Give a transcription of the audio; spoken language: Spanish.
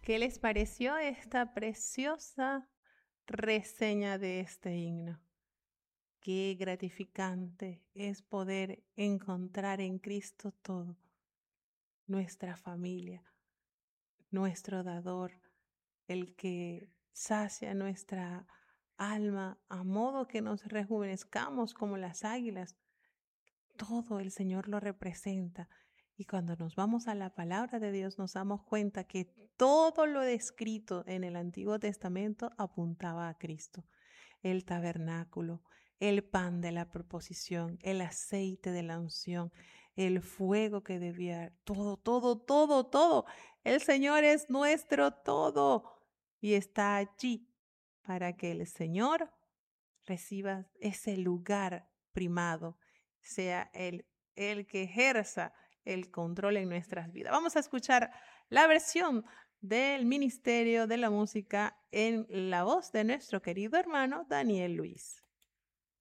¿Qué les pareció esta preciosa reseña de este himno? Qué gratificante es poder encontrar en Cristo todo, nuestra familia, nuestro dador, el que sacia nuestra alma a modo que nos rejuvenezcamos como las águilas. Todo el Señor lo representa. Y cuando nos vamos a la palabra de Dios nos damos cuenta que todo lo descrito en el Antiguo Testamento apuntaba a Cristo. El tabernáculo, el pan de la proposición, el aceite de la unción, el fuego que debía, todo. El Señor es nuestro todo y está allí para que el Señor reciba ese lugar primado, sea el que ejerza el control en nuestras vidas. Vamos a escuchar la versión del Ministerio de la Música en la voz de nuestro querido hermano Daniel Luis.